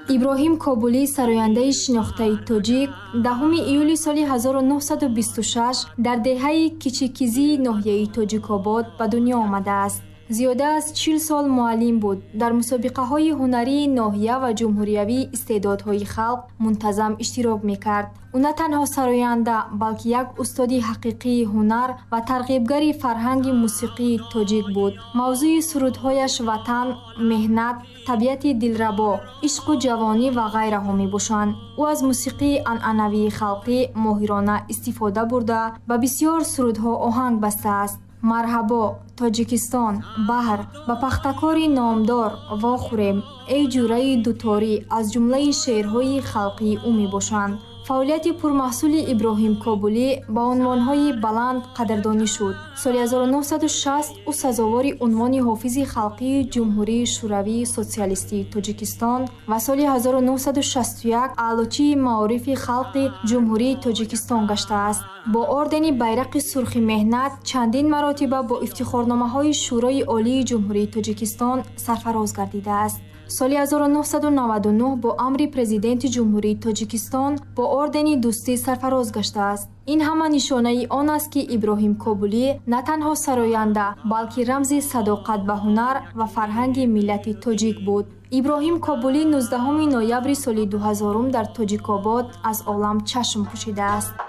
иброҳим Кобулӣ, сарояндаи шинохтаи тоҷик, 10 июли соли 1926 дар деҳаи Кичикизии ноҳияи Тоҷикобод ба дунё омадааст. зиёда аз 40 сол муаллим буд. Дар мусобиқаҳои ҳунарии ноҳия ва ҷумҳуриявии истеъдодҳои халқ мунтазам иштирок мекард. ӯ на танҳо сароянда, балки як устоди ҳақиқии ҳунар ва тарғибгари фарҳанги мусиқии тоҷик буд. мавзӯи сурудҳояш ватан, меҳнат, табиати дилрабо, ишқу ҷавонӣ ва ғайраҳо мебошанд. ӯ аз мусиқии анъанавии халқӣ моҳирона истифода бурда, ба бисёр сурудҳо оҳанг бастааст. марҳабо, тоҷикистон, баҳр, ба пахтакори номдор, вохӯрем, эй ҷураи дуторӣ аз ҷумлаи шеърҳои халқии ӯ мебошанд. фаъолияти пурмаҳсули Иброҳим Кобулӣ ба унвонҳои баланд қадрдонӣ шуд. соли 1960 ӯ сазовори унвони ҳофизи халқии ҷумҳурии шӯравии социалистии Тоҷикистон ва соли 1961 аълочии маорифи халқи ҷумҳурии Тоҷикистон гаштааст. бо ордени байрақи сурхи меҳнат чандин маротиба бо ифтихорномаҳои Шӯрои олии ҷумҳурии Тоҷикистон сарфароз гардидааст. соли 1999 бо амри президенти ҷумҳурии Тоҷикистон бо ордени дӯстӣ сарфароз гаштааст. ин ҳама нишонаи он аст, ки Иброҳим Кобулӣ на танҳо сароянда, балки рамзи садоқат ба ҳунар ва фарҳанги миллати тоҷик буд. Иброҳим Кобулӣ 19 ноябри соли 2000 дар Тоҷикобод аз олам чашм пӯшидааст.